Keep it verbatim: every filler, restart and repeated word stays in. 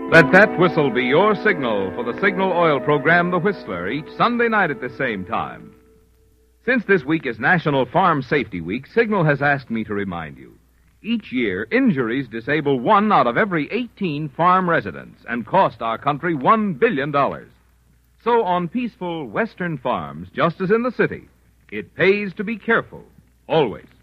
Let that whistle be your signal for the Signal Oil program, The Whistler, each Sunday night at the same time. Since this week is National Farm Safety Week, Signal has asked me to remind you. Each year, injuries disable one out of every eighteen farm residents and cost our country one billion dollars. So on peaceful western farms, just as in the city, it pays to be careful, always.